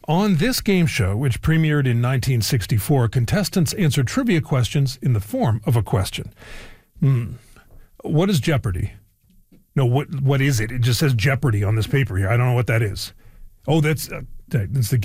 On this game show, which premiered in 1964, contestants answered trivia questions in the form of a question. What is Jeopardy? No, what is it? It just says Jeopardy on this paper here. I don't know what that is. Oh, that's the game.